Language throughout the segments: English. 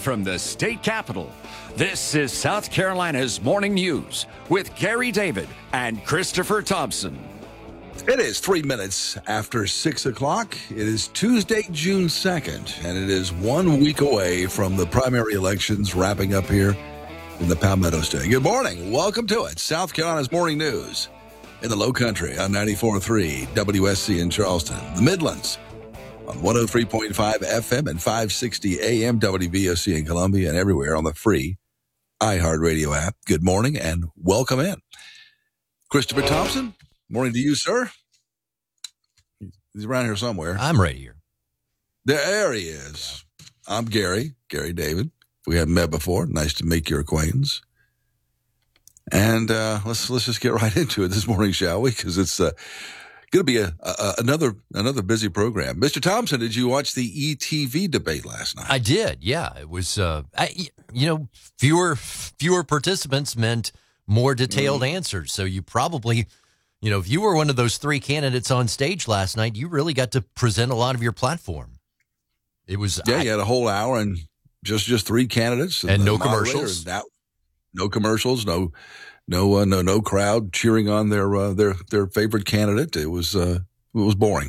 from the state capitol, this is South Carolina's Morning News with Gary David and Christopher Thompson. It is 3 minutes after 6 o'clock. It is Tuesday, June 2nd, and it is 1 week away from the primary elections wrapping up here in the Palmetto State. Good morning. Welcome to it. South Carolina's Morning News in the Low Country on 94.3 WSC in Charleston. The Midlands on 103.5 FM and 560 AM WVOC in Columbia and everywhere on the free iHeartRadio app. Good morning and welcome in. Christopher Thompson, morning to you, sir. He's around here somewhere. I'm right here. There he is. I'm Gary David. We haven't met before. Nice to make your acquaintance. And let's just get right into it this morning, shall we? Because it's going to be another busy program. Mr. Thompson, did you watch the ETV debate last night? I did. Yeah, it was. Fewer participants meant more detailed answers. So you probably, if you were one of those three candidates on stage last night, you really got to present a lot of your platform. It was. Yeah, you had a whole hour and just three candidates and no commercials. No commercials. No crowd cheering on their favorite candidate. It was boring.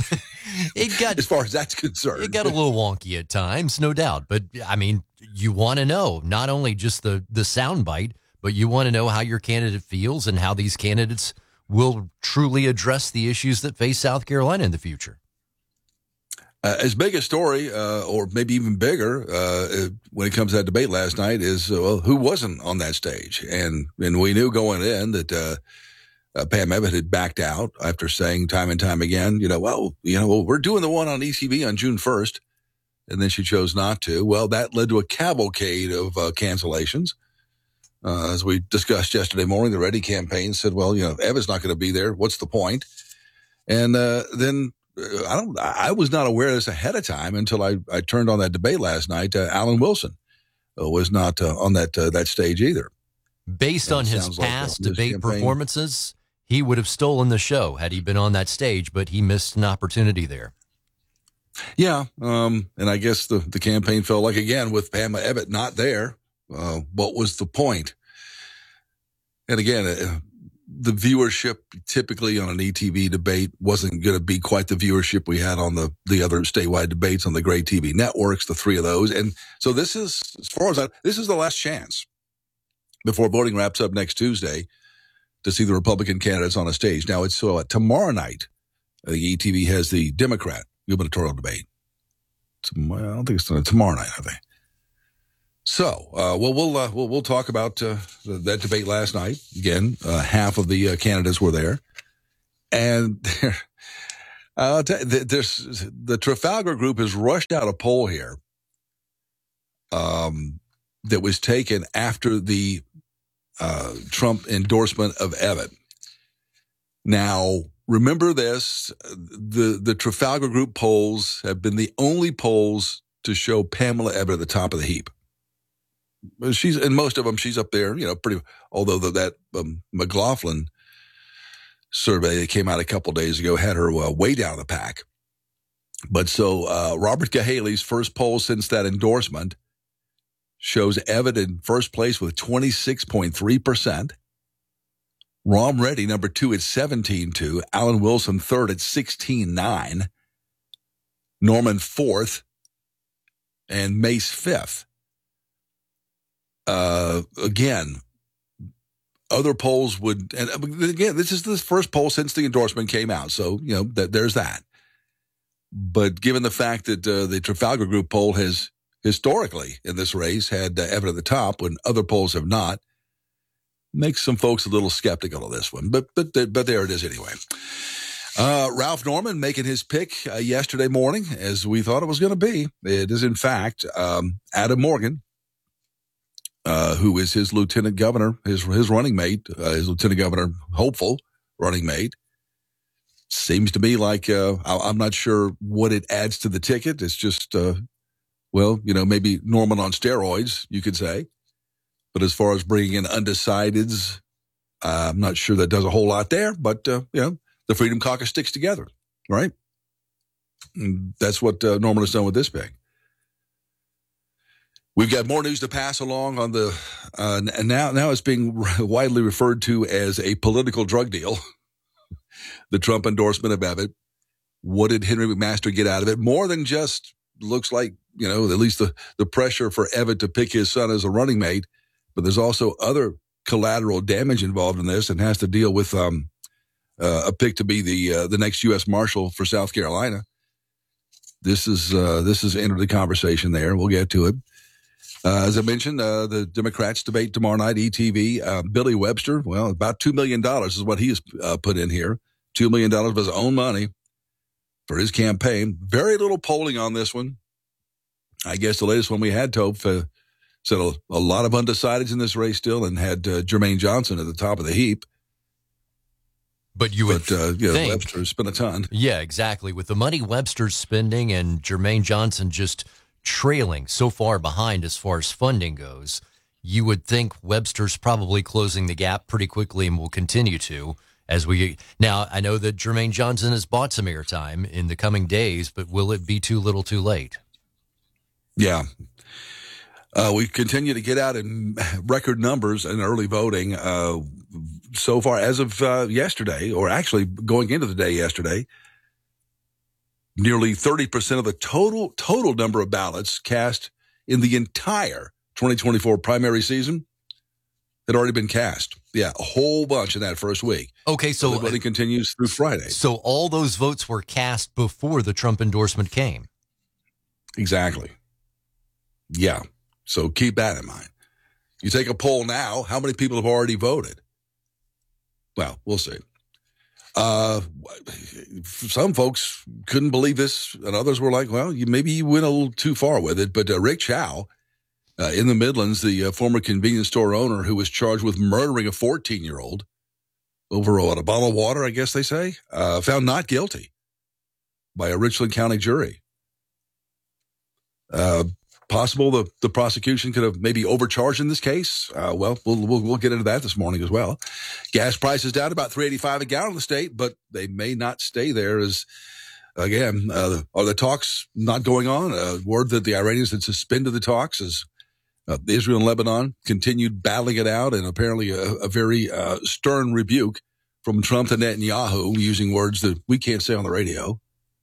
As far as that's concerned. It got a little wonky at times, no doubt. But I mean, you want to know not only just the soundbite, but you want to know how your candidate feels and how these candidates will truly address the issues that face South Carolina in the future. As big a story, or maybe even bigger, when it comes to that debate last night is, who wasn't on that stage? And we knew going in that Pam Ebbett had backed out after saying time and time again, we're doing the one on ETV on June 1st. And then she chose not to. Well, that led to a cavalcade of cancellations. As we discussed yesterday morning, the Ready campaign said, if Ebbett's not going to be there, what's the point? And then I was not aware of this ahead of time until I turned on that debate last night. Alan Wilson was not on that stage either. Based on his past debate performances, he would have stolen the show had he been on that stage, but he missed an opportunity there. Yeah, and I guess the campaign felt like, again, with Pamela Ebbett not there, what was the point? And again, the viewership typically on an ETV debate wasn't going to be quite the viewership we had on the other statewide debates on the great TV networks, the three of those. And so this is, as far as this is the last chance before voting wraps up next Tuesday to see the Republican candidates on a stage. Now, it's tomorrow night, the ETV has the Democrat gubernatorial debate. I don't think it's tomorrow night, I think. So, we'll talk about that debate last night. Again, half of the candidates were there, and the Trafalgar Group has rushed out a poll here that was taken after the Trump endorsement of Ebbett. Now, remember this: the Trafalgar Group polls have been the only polls to show Pamela Ebbett at the top of the heap. She's in most of them. She's up there, pretty. Although that McLaughlin survey that came out a couple days ago had her way down the pack. But so Robert Cahaley's first poll since that endorsement shows Ebbett in first place with 26.3%. Rom Reddy, number 2 at 17.2. Alan Wilson, third at 16.9. Norman, fourth. And Mace, fifth. Again, other polls would, and again, this is the first poll since the endorsement came out. So, there's that. But given the fact that the Trafalgar Group poll has historically in this race had Ebbett at the top when other polls have not, makes some folks a little skeptical of this one. But there it is anyway. Ralph Norman making his pick yesterday morning, as we thought it was going to be. It is, in fact, Adam Morgan, who is his lieutenant governor, his running mate, his lieutenant governor hopeful running mate. Seems to me like I'm not sure what it adds to the ticket. It's just, maybe Norman on steroids, you could say. But as far as bringing in undecideds, I'm not sure that does a whole lot there. But, the Freedom Caucus sticks together, right? And that's what Norman has done with this pick. We've got more news to pass along on the, and now it's being widely referred to as a political drug deal. The Trump endorsement of Abbott. What did Henry McMaster get out of it? More than just looks like, at least the pressure for Abbott to pick his son as a running mate. But there's also other collateral damage involved in this and has to deal with a pick to be the next U.S. Marshal for South Carolina. This is entered the conversation there. We'll get to it. As I mentioned, the Democrats debate tomorrow night, ETV. Billy Webster, well, about $2 million is what he has put in here. $2 million of his own money for his campaign. Very little polling on this one. I guess the latest one we had, Tope, said a lot of undecideds in this race still and had Jermaine Johnson at the top of the heap. But you would think Webster's spent a ton. Yeah, exactly. With the money Webster's spending and Jermaine Johnson just trailing so far behind as far as funding goes, you would think Webster's probably closing the gap pretty quickly and will continue to. Now, I know that Jermaine Johnson has bought some airtime in the coming days, but will it be too little too late? Yeah. We continue to get out in record numbers in early voting. So far, as of yesterday, or actually going into the day yesterday, nearly 30% of the total number of ballots cast in the entire 2024 primary season had already been cast. Yeah, a whole bunch in that first week. Okay, so the voting continues through Friday. So all those votes were cast before the Trump endorsement came. Exactly. Yeah. So keep that in mind. You take a poll now, how many people have already voted? Well, we'll see. Some folks couldn't believe this, and others were like, well, maybe you went a little too far with it. But Rick Chow in the Midlands, the former convenience store owner who was charged with murdering a 14-year-old over a bottle of water, I guess they say, found not guilty by a Richland County jury. Possible the prosecution could have maybe overcharged in this case. Well, we'll get into that this morning as well. Gas prices down about $3.85 a gallon in the state, but they may not stay there as, again, are the talks not going on? Word that the Iranians had suspended the talks as Israel and Lebanon continued battling it out, and apparently a very stern rebuke from Trump to Netanyahu using words that we can't say on the radio.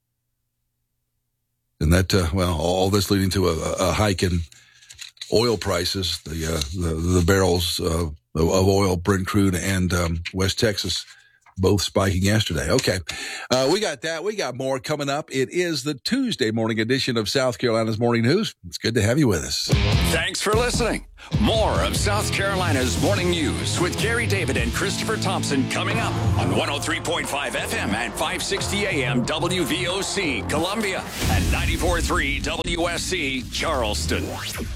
And that, all this leading to a hike in oil prices, the barrels of oil, Brent crude, and West Texas, both spiking yesterday. Okay, we got that. We got more coming up. It is the Tuesday morning edition of South Carolina's Morning News. It's good to have you with us. Thanks for listening. More of South Carolina's Morning News with Gary David and Christopher Thompson coming up on 103.5 FM and 560 AM WVOC Columbia and 94.3 WSC Charleston.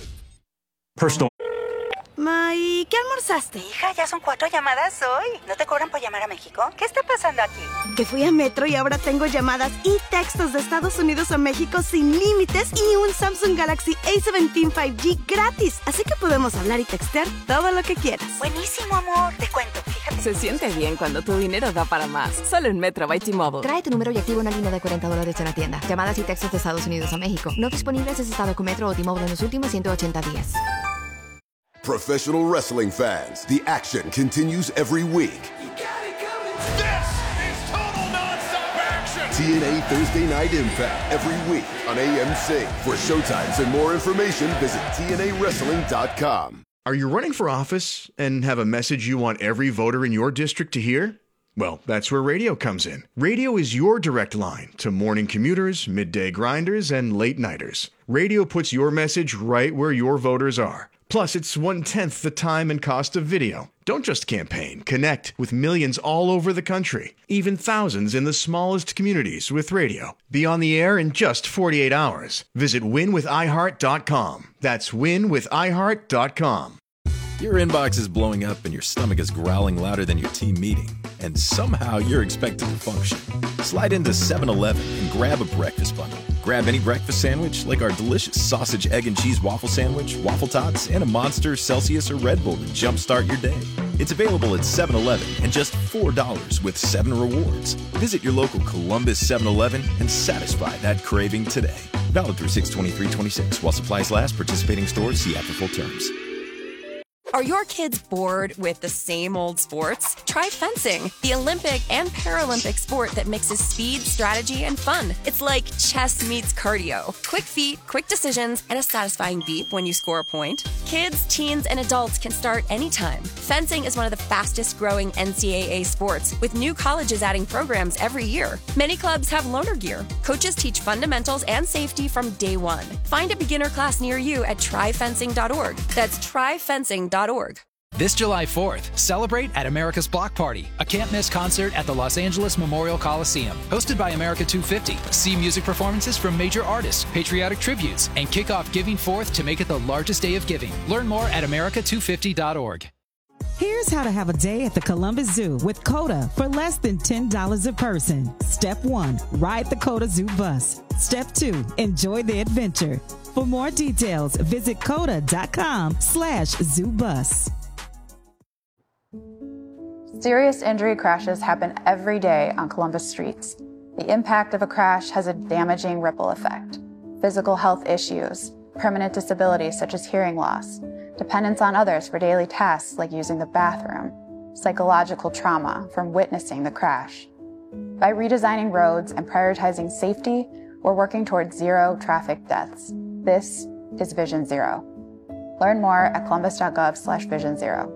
Personal. Ma, ¿y qué almorzaste? Hija, ya son 4 llamadas hoy. ¿No te cobran por llamar a México? ¿Qué está pasando aquí? Que fui a Metro y ahora tengo llamadas y textos de Estados Unidos a México sin límites y un Samsung Galaxy A17 5G gratis. Así que podemos hablar y textear todo lo que quieras. Buenísimo, amor. Te cuento, fíjate. Se siente bien cuando tu dinero da para más. Solo en Metro by T-Mobile. Trae tu número y activa una línea de $40 en la tienda. Llamadas y textos de Estados Unidos a México. No disponibles si has estado con Metro o T-Mobile en los últimos 180 días. Professional wrestling fans, the action continues every week. You got it coming. This is total nonstop action. TNA Thursday Night Impact every week on AMC. For showtimes and more information, visit TNAWrestling.com. Are you running for office and have a message you want every voter in your district to hear? Well, that's where radio comes in. Radio is your direct line to morning commuters, midday grinders, and late nighters. Radio puts your message right where your voters are. Plus, it's 1/10 the time and cost of video. Don't just campaign. Connect with millions all over the country, even thousands in the smallest communities with radio. Be on the air in just 48 hours. Visit winwithiheart.com. That's winwithiheart.com. Your inbox is blowing up and your stomach is growling louder than your team meeting, and somehow you're expected to function. Slide into 7-Eleven and grab a breakfast bundle. Grab any breakfast sandwich like our delicious sausage, egg, and cheese waffle sandwich, waffle tots, and a Monster, Celsius, or Red Bull to jumpstart your day. It's available at 7-Eleven and just $4 with 7 rewards. Visit your local Columbus 7-Eleven and satisfy that craving today. Valid through 6/23/26. While supplies last, participating stores see app for full terms. Are your kids bored with the same old sports? Try fencing, the Olympic and Paralympic sport that mixes speed, strategy, and fun. It's like chess meets cardio. Quick feet, quick decisions, and a satisfying beep when you score a point. Kids, teens, and adults can start anytime. Fencing is one of the fastest growing NCAA sports, with new colleges adding programs every year. Many clubs have loaner gear. Coaches teach fundamentals and safety from day one. Find a beginner class near you at tryfencing.org. That's tryfencing.org. This July 4th, celebrate at America's Block Party, a can't-miss concert at the Los Angeles Memorial Coliseum. Hosted by America 250, see music performances from major artists, patriotic tributes, and kick off Giving Forth to make it the largest day of giving. Learn more at america250.org. Here's how to have a day at the Columbus Zoo with COTA for less than $10 a person. Step 1, ride the COTA Zoo bus. Step 2, enjoy the adventure. For more details, visit COTA.com/ZooBus. Serious injury crashes happen every day on Columbus streets. The impact of a crash has a damaging ripple effect. Physical health issues, permanent disabilities such as hearing loss, dependence on others for daily tasks like using the bathroom, psychological trauma from witnessing the crash. By redesigning roads and prioritizing safety, we're working towards zero traffic deaths. This is Vision Zero. Learn more at columbus.gov/Vision Zero.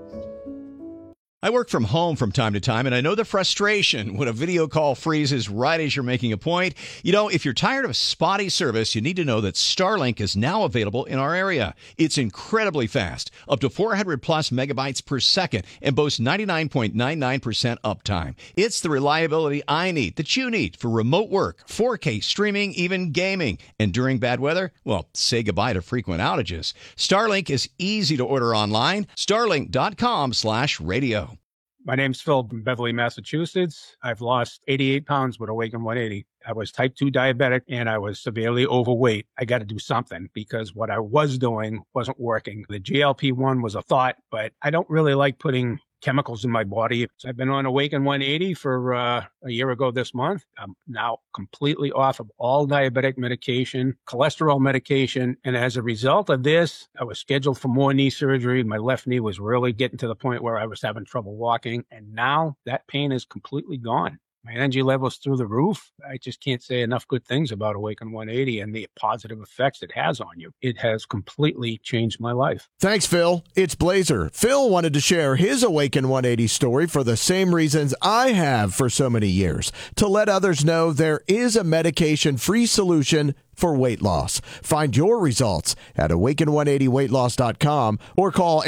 I work from home from time to time, and I know the frustration when a video call freezes right as you're making a point. You know, if you're tired of spotty service, you need to know that Starlink is now available in our area. It's incredibly fast, up to 400 plus megabytes per second, and boasts 99.99% uptime. It's the reliability I need, that you need, for remote work, 4K streaming, even gaming. And during bad weather, well, say goodbye to frequent outages. Starlink is easy to order online. Starlink.com/radio. My name's Phil from Beverly, Massachusetts. I've lost 88 pounds with Awaken 180. I was type 2 diabetic and I was severely overweight. I got to do something because what I was doing wasn't working. The GLP-1 was a thought, but I don't really like putting chemicals in my body. So I've been on Awaken 180 for a year ago this month. I'm now completely off of all diabetic medication, cholesterol medication. And as a result of this, I was scheduled for more knee surgery. My left knee was really getting to the point where I was having trouble walking. And now that pain is completely gone. My energy level's through the roof. I just can't say enough good things about Awaken 180 and the positive effects it has on you. It has completely changed my life. Thanks, Phil. It's Blazer. Phil wanted to share his Awaken 180 story for the same reasons I have for so many years, to let others know there is a medication-free solution for weight loss. Find your results at awaken180weightloss.com or call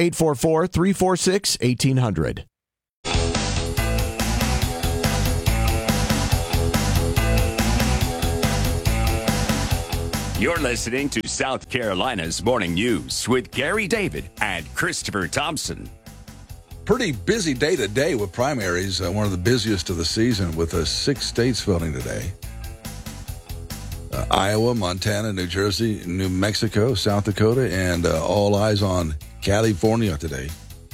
844-346-1800. You're listening to South Carolina's Morning News with Gary David and Christopher Thompson. Pretty busy day today with primaries, one of the busiest of the season with 6 states voting today. Iowa, Montana, New Jersey, New Mexico, South Dakota, and all eyes on California today.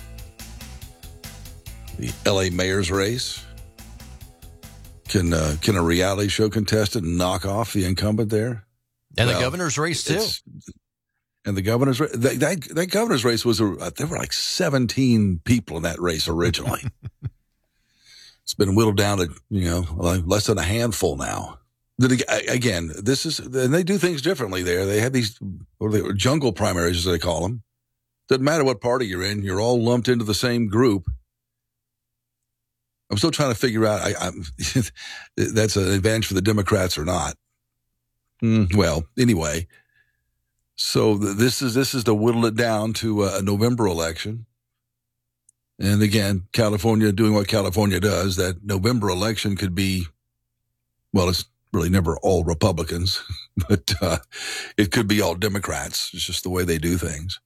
The LA mayor's race. Can a reality show contestant knock off the incumbent there? And the governor's race, too. And the governor's race, that governor's race was, there were like 17 people in that race originally. It's been whittled down to, like less than a handful now. Again, and they do things differently there. They have these jungle primaries, as they call them. Doesn't matter what party you're in, you're all lumped into the same group. I'm still trying to figure out, that's an advantage for the Democrats or not. Well, anyway, so this is to whittle it down to a November election. And again, California doing what California does, that November election could be, well, it's really never all Republicans, but it could be all Democrats. It's just the way they do things.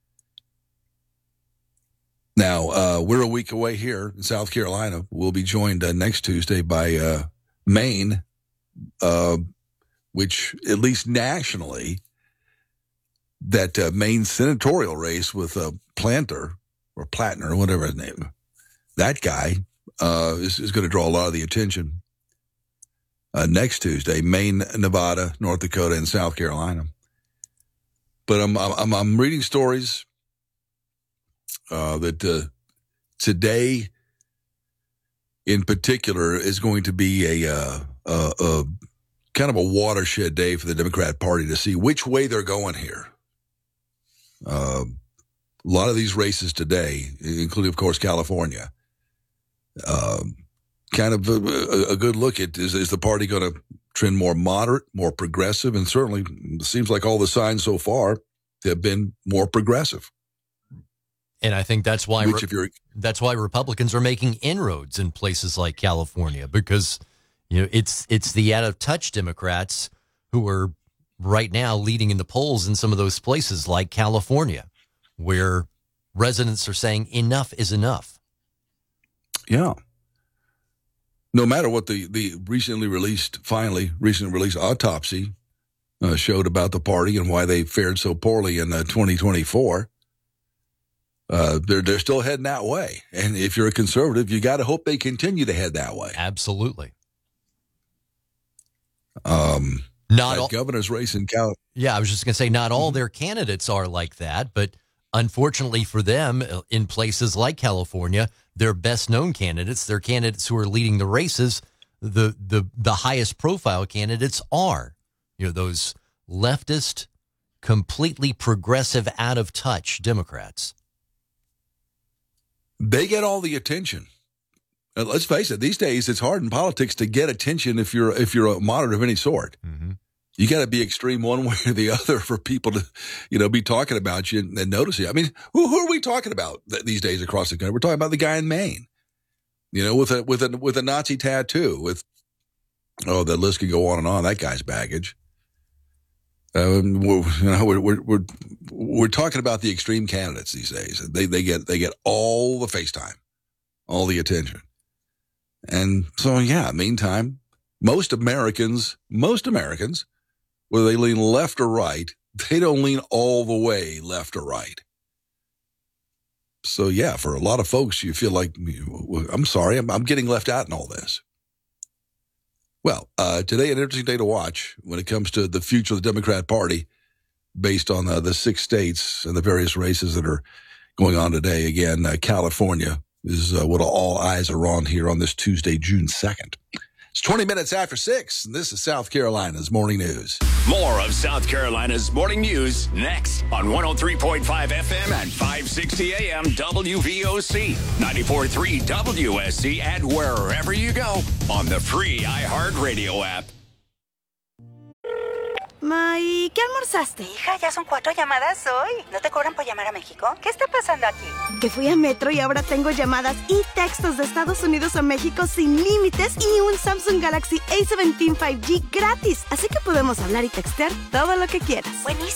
Now, we're a week away here in South Carolina. We'll be joined next Tuesday by Maine, which, at least nationally, that Maine senatorial race with Plattner, whatever his name, that guy is going to draw a lot of the attention. next Tuesday, Maine, Nevada, North Dakota, and South Carolina. But I'm reading stories that today, in particular, is going to be a kind of a watershed day for the Democrat Party to see which way they're going here. A lot of these races today, including, of course, California, kind of a good look at is the party going to trend more moderate, more progressive, and certainly it seems like all the signs so far have been more progressive. And I think that's why Republicans are making inroads in places like California, because it's the out of touch Democrats who are right now leading in the polls in some of those places like California, where residents are saying enough is enough. Yeah. No matter what the recently released autopsy showed about the party and why they fared so poorly in 2024, they're still heading that way. And if you're a conservative, you got to hope they continue to head that way. Absolutely. Not all governor's race in California. Yeah, I was just going to say, not all their candidates are like that, but unfortunately for them, in places like California, their best known candidates, their candidates who are leading the races, the highest profile candidates are, those leftist, completely progressive, out of touch Democrats. They get all the attention. And let's face it, these days it's hard in politics to get attention if you're a moderate of any sort. Mm-hmm. You got to be extreme one way or the other for people to, be talking about you and notice you. I mean, who are we talking about these days across the country? We're talking about the guy in Maine, with a Nazi tattoo. The list could go on and on. That guy's baggage. We're talking about the extreme candidates these days. They get all the face time, all the attention, and so meantime, most Americans, whether they lean left or right, they don't lean all the way left or right. So for a lot of folks, you feel like, I'm sorry, I'm getting left out in all this. Well, today, an interesting day to watch when it comes to the future of the Democrat Party based on the 6 states and the various races that are going on today. Again, California is what all eyes are on here on this Tuesday, June 2nd. It's 20 minutes after 6, and this is South Carolina's Morning News. More of South Carolina's Morning News next on 103.5 FM and 560 AM WVOC, 94.3 WSC, and wherever you go on the free iHeartRadio app. May, ¿qué almorzaste? Hija, ya son 4 llamadas hoy. ¿No te cobran por llamar a México? ¿Qué está pasando aquí? Que fui a Metro y ahora tengo llamadas y textos de Estados Unidos a México sin límites y un Samsung Galaxy A17 5G gratis. Así que podemos hablar y textear todo lo que quieras. Buenísimo.